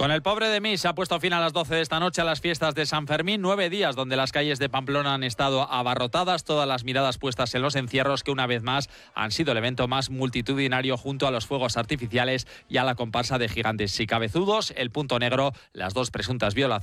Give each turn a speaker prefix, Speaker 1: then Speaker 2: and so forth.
Speaker 1: Con el pobre de mí se ha puesto fin a las 12 de esta noche a las fiestas de San Fermín. 9 días donde las calles de Pamplona han estado abarrotadas, todas las miradas puestas en los encierros que una vez más han sido el evento más multitudinario junto a los fuegos artificiales y a la comparsa de gigantes y cabezudos. El punto negro, las dos presuntas violaciones